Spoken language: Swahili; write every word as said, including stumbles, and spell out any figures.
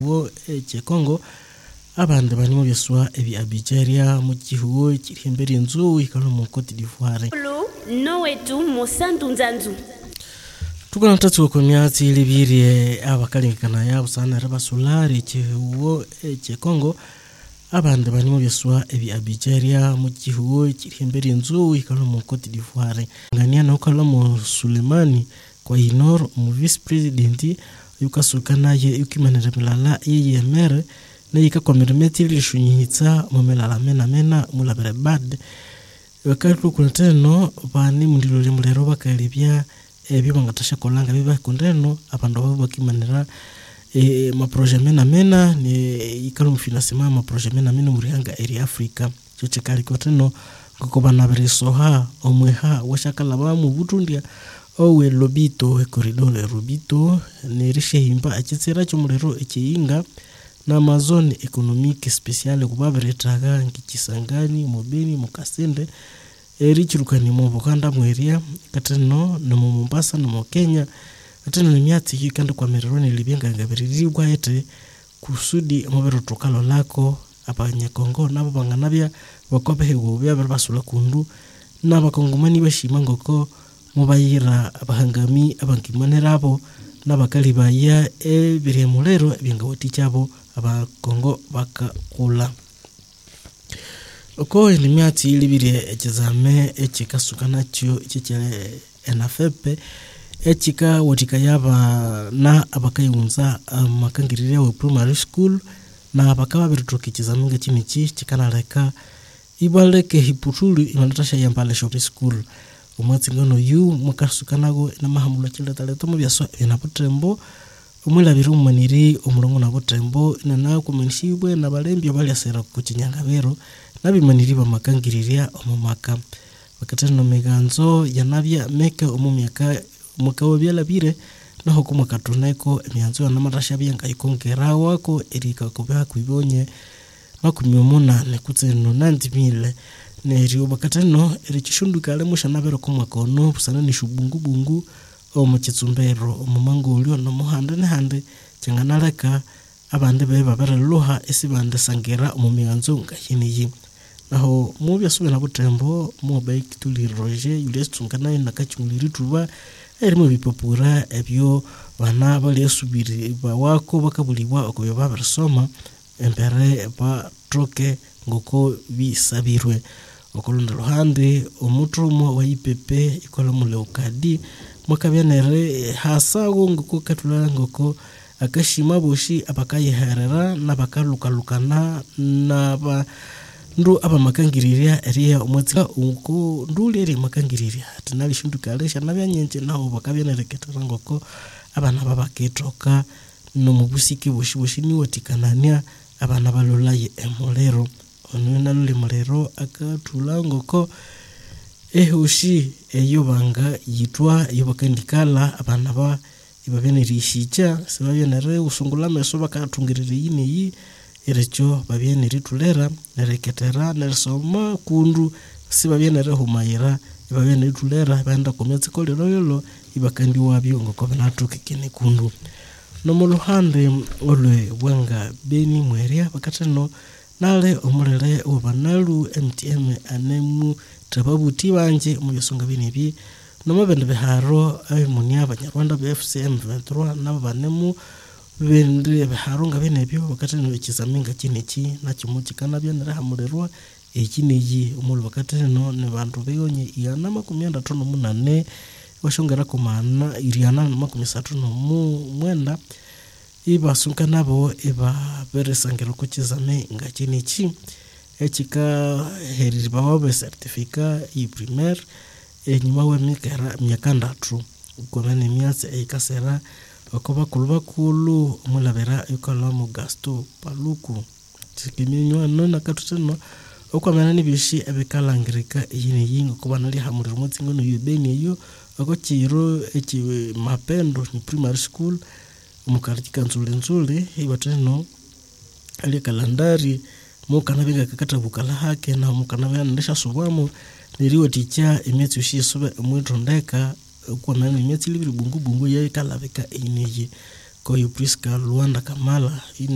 wo eche Kongo abandi bani mu byeswa ebi Abigeria mu gihugu kiri imbere inzu ikalo mu Cote d'Ivoire no wetu Musantu Nzanzu tukana tatu ko myatsi libiriye abakalinkana ya busana rabasulari gihugu eche Kongo abandi bani mu byeswa ebi Abigeria mu gihugu kiri imbere inzu ikalo mu Cote d'Ivoire ngania no kala mu Sulemani kwa inor mu vice president yukasukana ye yukimanira milala ye mere na yikakomera metili lishunyitsa mu milala mena mena mulabere bad wakati kunateno bani mundilo limulero bakalibya ebyo bangatasha kolanga biba kundeno abando babo bakimanira e ma projet mena mena ni ikalu financement ma projet mena mena murihanga area Africa cyo chekali koteno kokobana beresoha omweha washakala ba mu butundia owe lobito e corridor le rubito ne rishehimba akitsera cyo murero ekiyinga na Amazon economique spéciale kubaberetaga ngikisangani mubeni mukasende erichirukani mu Buganda mweria kateno na mu Mombasa na mu Kenya kateno ni myatsi kikanda kwa mereroni libyenga ngabiriribwa ete kusudi mubero tokalo lako abanya Kongo nabo banganabya bakobehego bya basula kundu n'abakongomani bashima ngoko mubayira abahangami abankimanerabo n'abakalibaya ebiremulero ebyangawoti cyabo abakongo bakakula oko ni myatsi libire ekizame ekikasukana cyo kikere enafepe ekika wotika yaba na abakayunza makangirire we primary school na abakaba biritoka ikizame ngakinichi kikanareka ibaleke hiputulu inatasha yambale shop school umwatsi ngono yu mukasukanago na mahamula kiletale tomu byaso enapotembo umulabiro umaniri umurongo na botembo nana kumenshibwe na balembyo bali asera ku kinyangabero nabimaniri bamakangiriria omumaka bakatano meganzo yanabya meke omumyaka mukawo byalabire naho kumakatuneko emyanzo na matasha byanka ikongera wako erika kubya kwibonye makumi umunane kutseno ninety mille neriyo bakatano erikishundukale mushanabero kumwakono busana ni shubungu bungu omu kitsumbero omumangolyo no muhanda ne hande cyanganareka abande beba baraluha esibande sangera mu miyanzo ngahiniyi naho mu byasubira butembo mu bike tuli roger yulestungana na kachumuliri tuba erimo bipopura ebyo bana bali esubiri bawako bakabulibwa okuyo babarsoma embere ba troke ngoko bisabirwe okolonda ruhande omutrumo wa I P P ikola mu leokadi mwakabyanere hasago ngoko katula ngoko akashima boshi abakayiherera nabakalukalukana naba ndu aba makangiriria eriya omwatsi uko ndulere makangiriria tinali shindukale shanabyanyenje naho bakabyanere ketara ngoko abana babaketoka no mubusiki boshi boshi ni watikanania abana balolaye emolero onuna lule molero akatula ngoko ehoshi eyobanga yitwa yobakandikala abana ba ibabenerishicha sibabenere usungula meso bakatungirire yine yi erecho babenere tulera nereketera nersoma kundu sibabenere humayira ibabenere tulera banda kometse kolero yolo ibakandi wabyo ngoko benatuke kene kundu no muluhande olwe bwanga beni mweria bakatano nale omulere obanalu M T M anemu tababuti banje mu bisonga binebi no mabende beharo ay munya abanyarwanda be F C M twenty-three nabo banemu bende beharo ngabinebyo bakatano ikizaminga kiniki na kimuki kana byanera hamurerwa ekineyi umulu bakatano ne bantu beyonye iyana makumi atatu n'umunane bashongera komana iriana makumi atatu n'umwenda ibasuka nabo iba beresangero ku kizame ngakinichi ekika heririba wabe certificate i primaire enyuma we mikara myakandatu ukomane myatse ekasera okoba kulba kulu mulabera ikolomo gasto paluku tikiminyo nona katuteno okomana nibishi ebikalangirika yine yingo kubana li hamuriro mutsingo no yubeni yo okokiro eki mapendo ni primary school mukarika nzule nzule ibateno ali kalandari mukana biga kakata bukala hake na mukana byanendesha subamo niriwe ticha emetsi ushisobe mwitondeka kwa nani emetsi libiri bungu bungu yayi kalabika ineje ko yupriska Luanda Kamala.